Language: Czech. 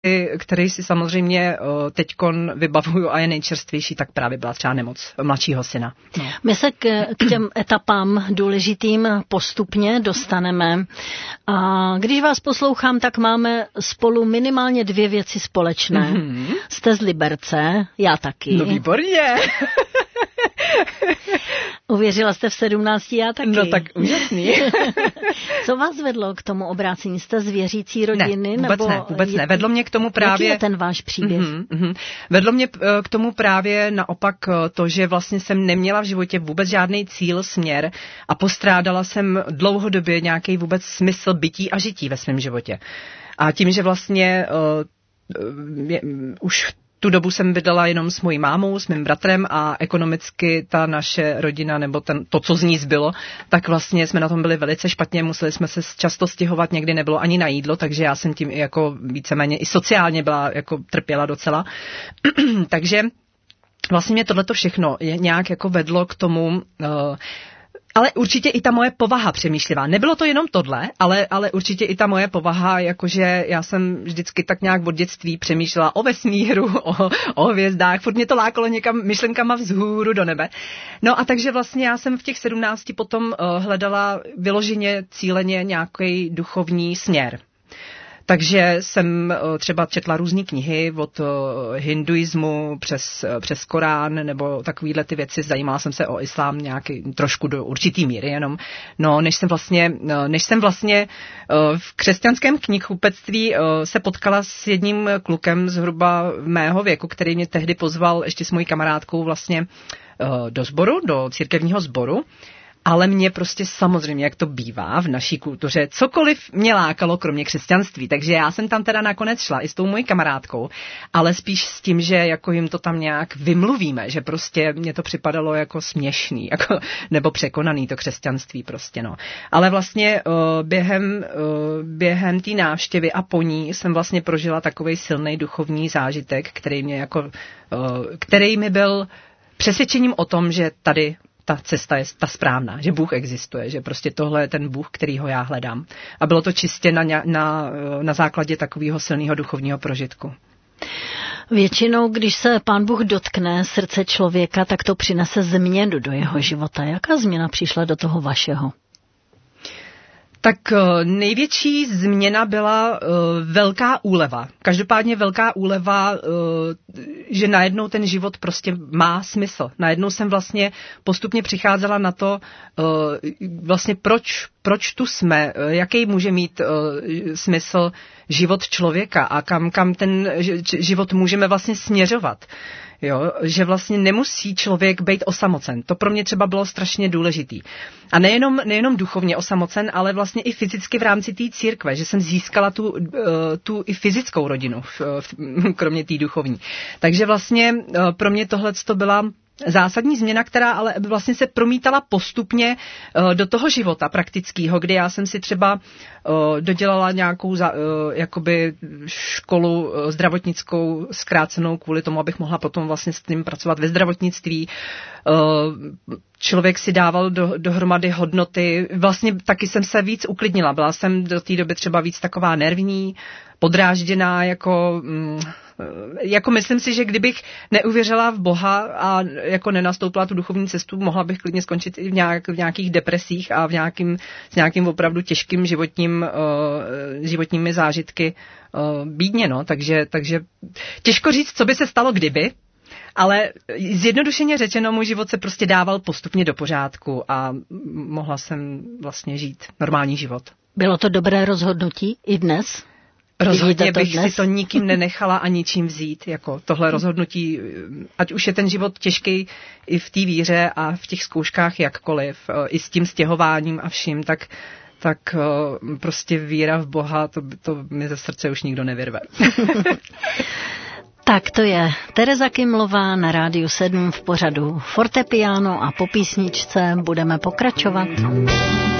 který si samozřejmě teďkon vybavuju a je nejčerstvější, tak právě byla třeba nemoc mladšího syna. No. My se k těm etapám důležitým postupně dostaneme. A když vás poslouchám, tak máme spolu minimálně 2 věci společné. Mm-hmm. Jste z Liberce, já taky. No výborně. Uvěřila jste v 17, já taky. No tak úžasný. Co vás vedlo k tomu obrácení? Jste z věřící rodiny? Ne, vůbec ne. Vedlo mě k tomu právě... Jaký je ten váš příběh? Vedlo mě k tomu právě naopak to, že vlastně jsem neměla v životě vůbec žádný cíl, směr a postrádala jsem dlouhodobě nějaký vůbec smysl bytí a žití ve svém životě. A tím, že vlastně už tu dobu jsem bydlela jenom s mojí mámou, s mým bratrem a ekonomicky ta naše rodina, nebo to, co z ní zbylo, tak vlastně jsme na tom byli velice špatně, museli jsme se často stěhovat, někdy nebylo ani na jídlo, takže já jsem tím i jako víceméně i sociálně byla, jako trpěla docela. Takže vlastně mě tohleto všechno nějak jako vedlo k tomu, ale určitě i ta moje povaha přemýšlivá. Nebylo to jenom tohle, ale určitě i ta moje povaha, jakože já jsem vždycky tak nějak od dětství přemýšlela o vesmíru, o hvězdách, furt mě to lákalo někam myšlenkama vzhůru do nebe. No a takže vlastně já jsem v těch 17 potom hledala vyloženě cíleně nějaký duchovní směr. Takže jsem třeba četla různé knihy od hinduismu přes Korán nebo takovýhle ty věci. Zajímala jsem se o islám nějaký trošku do určitý míry jenom. No, než jsem vlastně v křesťanském knihkupectví se potkala s jedním klukem zhruba mého věku, který mě tehdy pozval ještě s mojí kamarádkou vlastně do sboru, do církevního sboru. Ale mě prostě samozřejmě, jak to bývá v naší kultuře, cokoliv mě lákalo, kromě křesťanství. Takže já jsem tam teda nakonec šla i s tou mojí kamarádkou, ale spíš s tím, že jako jim to tam nějak vymluvíme, že prostě mě to připadalo jako směšný, jako, nebo překonaný to křesťanství prostě, no. Ale vlastně během té návštěvy a po ní jsem vlastně prožila takovej silný duchovní zážitek, který mi byl přesvědčením o tom, že tady ta cesta je ta správná, že Bůh existuje, že prostě tohle je ten Bůh, kterýho já hledám. A bylo to čistě na základě takového silného duchovního prožitku. Většinou, když se Pán Bůh dotkne srdce člověka, tak to přinese změnu do jeho života. Jaká změna přišla do toho vašeho? Tak největší změna byla velká úleva. Každopádně velká úleva, že najednou ten život prostě má smysl. Najednou jsem vlastně postupně přicházela na to, vlastně proč tu jsme, jaký může mít smysl život člověka a kam ten život můžeme vlastně směřovat. Jo, že vlastně nemusí člověk být osamocen. To pro mě třeba bylo strašně důležitý. A nejenom duchovně osamocen, ale vlastně i fyzicky v rámci té církve, že jsem získala tu i fyzickou rodinu, kromě té duchovní. Takže vlastně pro mě tohleto byla zásadní změna, která ale vlastně se promítala postupně do toho života praktického, kdy já jsem si třeba dodělala nějakou jakoby školu zdravotnickou zkrácenou kvůli tomu, abych mohla potom vlastně s tím pracovat ve zdravotnictví. Člověk si dával dohromady hodnoty. Vlastně taky jsem se víc uklidnila. Byla jsem do té doby třeba víc taková nervní, podrážděná, jako myslím si, že kdybych neuvěřila v Boha a jako nenastoupila tu duchovní cestu, mohla bych klidně skončit i v nějakých depresích a s nějakým opravdu těžkým životními zážitky bídně, no. Takže těžko říct, co by se stalo kdyby, ale zjednodušeně řečeno, můj život se prostě dával postupně do pořádku a mohla jsem vlastně žít normální život. Bylo to dobré rozhodnutí i dnes? Rozhodně bych si to nikým nenechala a ničím vzít. Jako tohle rozhodnutí, ať už je ten život těžký i v té víře a v těch zkouškách jakkoliv, i s tím stěhováním a vším, tak prostě víra v Boha, to mi ze srdce už nikdo nevyrve. Tak to je Tereza Kymlová na Rádiu 7 v pořadu Fortepiano a po písničce budeme pokračovat.